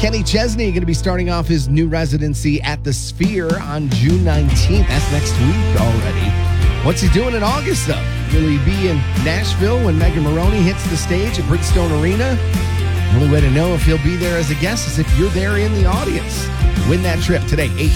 Kenny Chesney going to be starting off his new residency at the Sphere on June 19th. That's next week already. What's he doing in August, though? Will he be in Nashville when Megan Moroney hits the stage at Bridgestone Arena? The only way to know if he'll be there as a guest is if you're there in the audience. Win that trip today,